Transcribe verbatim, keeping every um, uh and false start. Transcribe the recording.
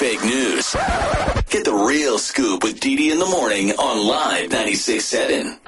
fake news. Get the real scoop with Dee Dee in the morning on Live ninety-six point seven.